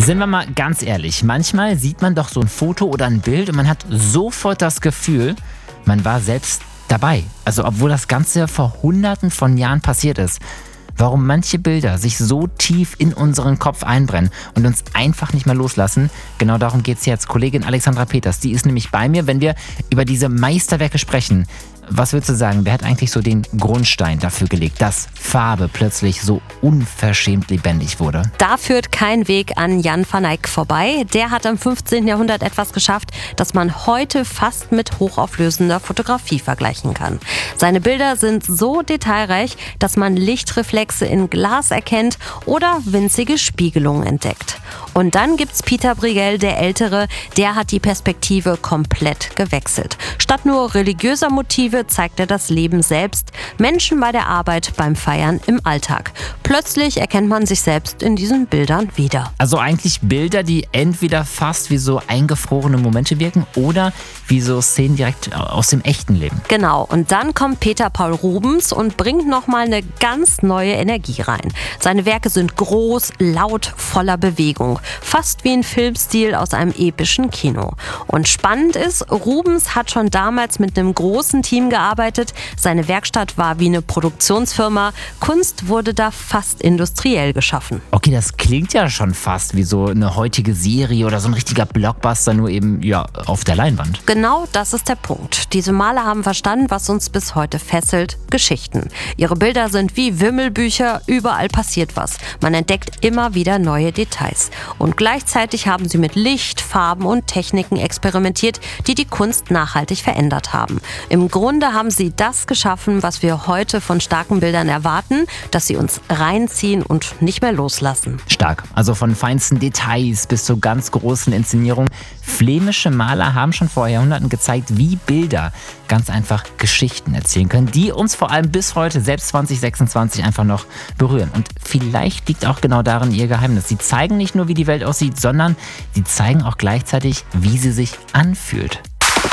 Sind wir mal ganz ehrlich, manchmal sieht man doch so ein Foto oder ein Bild und man hat sofort das Gefühl, man war selbst dabei. Also obwohl das Ganze vor Hunderten von Jahren passiert ist. Warum manche Bilder sich so tief in unseren Kopf einbrennen und uns einfach nicht mehr loslassen, genau darum geht's jetzt. Kollegin Alexandra Peters, die ist nämlich bei mir, wenn wir über diese Meisterwerke sprechen. Was würdest du sagen, wer hat eigentlich so den Grundstein dafür gelegt, dass Farbe plötzlich so unverschämt lebendig wurde? Da führt kein Weg an Jan van Eyck vorbei. Der hat im 15. Jahrhundert etwas geschafft, das man heute fast mit hochauflösender Fotografie vergleichen kann. Seine Bilder sind so detailreich, dass man Lichtreflexe in Glas erkennt oder winzige Spiegelungen entdeckt. Und dann gibt's Pieter Bruegel, der Ältere, der hat die Perspektive komplett gewechselt. Statt nur religiöser Motive zeigt er das Leben selbst, Menschen bei der Arbeit, beim Feiern, im Alltag. Plötzlich erkennt man sich selbst in diesen Bildern wieder. Also eigentlich Bilder, die entweder fast wie so eingefrorene Momente wirken oder wie so Szenen direkt aus dem echten Leben. Genau, und dann kommt Peter Paul Rubens und bringt nochmal eine ganz neue Energie rein. Seine Werke sind groß, laut, voller Bewegung. Fast wie ein Filmstil aus einem epischen Kino. Und spannend ist, Rubens hat schon damals mit einem großen Team gearbeitet. Seine Werkstatt war wie eine Produktionsfirma. Kunst wurde da fast industriell geschaffen. Okay, das klingt ja schon fast wie so eine heutige Serie oder so ein richtiger Blockbuster, nur eben ja auf der Leinwand. Genau das ist der Punkt. Diese Maler haben verstanden, was uns bis heute fesselt: Geschichten. Ihre Bilder sind wie Wimmelbücher, überall passiert was. Man entdeckt immer wieder neue Details. Und gleichzeitig haben sie mit Licht, Farben und Techniken experimentiert, die die Kunst nachhaltig verändert haben. Im Grunde haben sie das geschaffen, was wir heute von starken Bildern erwarten, dass sie uns reinziehen und nicht mehr loslassen. Stark. Also von feinsten Details bis zur ganz großen Inszenierung. Flämische Maler haben schon vor Jahrhunderten gezeigt, wie Bilder ganz einfach Geschichten erzählen können, die uns vor allem bis heute, selbst 2026, einfach noch berühren. Und vielleicht liegt auch genau darin ihr Geheimnis. Sie zeigen nicht nur, wie die Welt aussieht, sondern sie zeigen auch gleichzeitig, wie sie sich anfühlt.